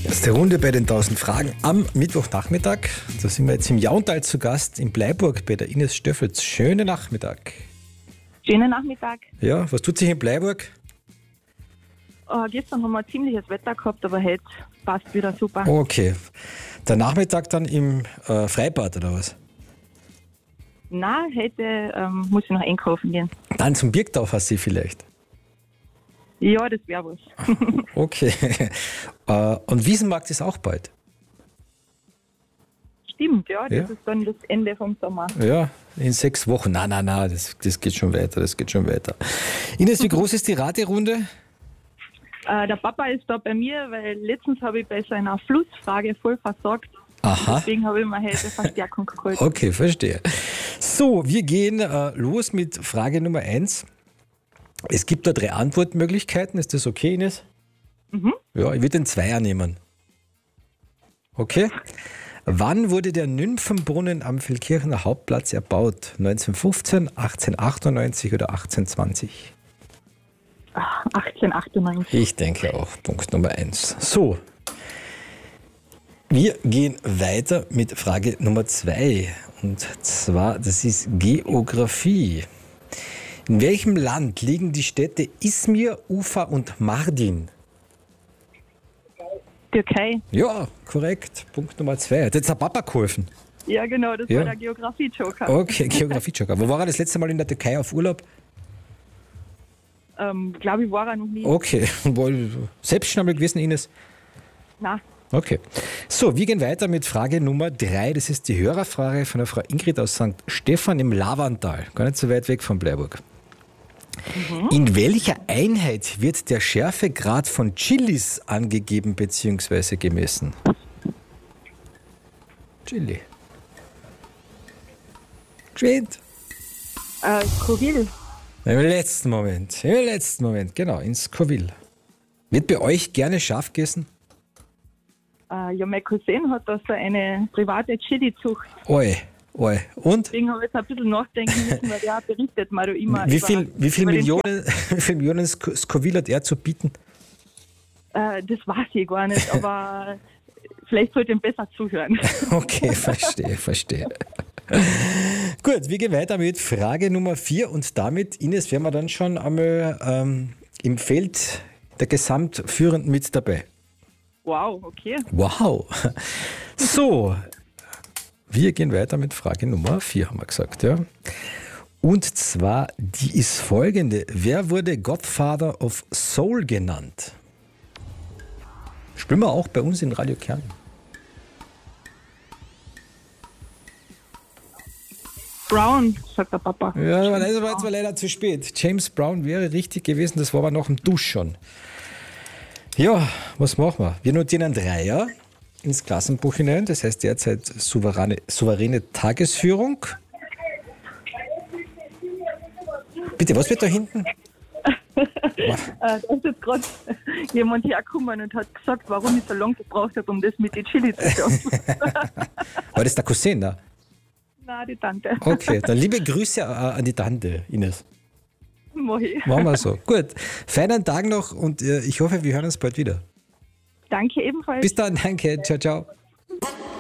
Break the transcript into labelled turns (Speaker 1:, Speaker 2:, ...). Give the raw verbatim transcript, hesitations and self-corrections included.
Speaker 1: Letzte Runde bei den tausend Fragen am Mittwochnachmittag. Da sind wir jetzt im Jauntal zu Gast in Bleiburg bei der Ines Stöffels. Schönen Nachmittag.
Speaker 2: Schönen Nachmittag.
Speaker 1: Ja, was tut sich in Bleiburg?
Speaker 2: Äh, gestern haben wir ein ziemliches Wetter gehabt, aber heute passt wieder super.
Speaker 1: Okay. Der Nachmittag dann im äh, Freibad oder was?
Speaker 2: Nein, heute ähm, muss ich noch einkaufen gehen.
Speaker 1: Dann zum Birgdorfer See vielleicht.
Speaker 2: Ja, das wäre was.
Speaker 1: Okay. äh, und Wiesenmarkt ist auch bald.
Speaker 2: Stimmt, ja, das
Speaker 1: Ja.
Speaker 2: ist dann das Ende vom Sommer.
Speaker 1: Ja, in sechs Wochen. Nein, nein, nein, das, das geht schon weiter, das geht schon weiter. Ines, wie groß ist die Raterunde?
Speaker 2: Äh, der Papa ist da bei mir, weil letztens habe ich bei seiner Flussfrage voll versagt.
Speaker 1: Aha.
Speaker 2: Deswegen habe ich mir heute Verstärkung geholt.
Speaker 1: Okay, verstehe. So, wir gehen äh, los mit Frage Nummer eins. Es gibt da drei Antwortmöglichkeiten. Ist das okay, Ines?
Speaker 2: Mhm.
Speaker 1: Ja, ich würde den Zweier nehmen. Okay. Wann wurde der Nymphenbrunnen am Feldkirchener Hauptplatz erbaut? neunzehnhundertfünfzehn, achtzehnhundertachtundneunzig oder achtzehnhundertzwanzig?
Speaker 2: achtzehnhundertachtundneunzig.
Speaker 1: Ich denke auch. Punkt Nummer eins. So. Wir gehen weiter mit Frage Nummer zwei. Und zwar, das ist Geografie. In welchem Land liegen die Städte Izmir, Ufa und Mardin?
Speaker 2: Türkei.
Speaker 1: Ja, korrekt. Punkt Nummer zwei. Hat jetzt der Papa geholfen?
Speaker 2: Ja, genau, das
Speaker 1: Ja.
Speaker 2: war der Geografie-Joker.
Speaker 1: Okay, Geografie-Joker. Wo war er das letzte Mal in der Türkei auf Urlaub?
Speaker 2: Ähm, Glaube ich, war er noch nie.
Speaker 1: Okay. Wohl selbst schon einmal gewesen, Ines?
Speaker 2: Nein.
Speaker 1: Okay. So, wir gehen weiter mit Frage Nummer drei. Das ist die Hörerfrage von der Frau Ingrid aus Sankt Stephan im Lavantal. Gar nicht so weit weg von Bleiburg. Mhm. In welcher Einheit wird der Schärfegrad von Chilis angegeben bzw. gemessen? Chili. Geschwind.
Speaker 2: Äh, Scoville.
Speaker 1: Im letzten Moment. Im letzten Moment, genau, in Scoville. Wird bei euch gerne scharf gegessen?
Speaker 2: Äh, ja, mein Cousin hat da so eine private Chili-Zucht.
Speaker 1: Oi, oi. Und?
Speaker 2: Deswegen habe ich jetzt ein bisschen nachdenken müssen, weil der berichtet mir da immer
Speaker 1: Wie
Speaker 2: über,
Speaker 1: viel, wie viel
Speaker 2: über den
Speaker 1: Millionen, wie viel Millionen Sc- Scoville hat er zu bieten?
Speaker 2: Äh, das weiß ich gar nicht, aber vielleicht sollte ich ihm besser zuhören.
Speaker 1: Okay, verstehe, verstehe. Gut, wir gehen weiter mit Frage Nummer vier und damit, Ines, wären wir dann schon einmal ähm, im Feld der Gesamtführenden mit dabei.
Speaker 2: Wow, okay.
Speaker 1: Wow. So, wir gehen weiter mit Frage Nummer vier, haben wir gesagt, ja. Und zwar, die ist folgende. Wer wurde Godfather of Soul genannt? Spielen wir auch bei uns in Radio Kern.
Speaker 2: Brown, sagt der Papa.
Speaker 1: Ja, aber das war jetzt mal leider zu spät. James Brown wäre richtig gewesen, das war aber noch im Dusch schon. Ja, was machen wir? Wir notieren einen Dreier ins Klassenbuch hinein, das heißt derzeit souveräne, souveräne Tagesführung. Bitte, was wird da hinten?
Speaker 2: Äh, da ist jetzt gerade jemand hergekommen und hat gesagt, warum ich so lange gebraucht habe, um das mit den Chili zu schaffen.
Speaker 1: War das der Cousin da?
Speaker 2: Nein, die Tante.
Speaker 1: Okay, dann liebe Grüße äh, an die Tante, Ines.
Speaker 2: Mach ich.
Speaker 1: Machen wir so. Gut, feinen Tag noch und äh, ich hoffe, wir hören uns bald wieder.
Speaker 2: Danke ebenfalls.
Speaker 1: Bis dann, danke, ciao, ciao.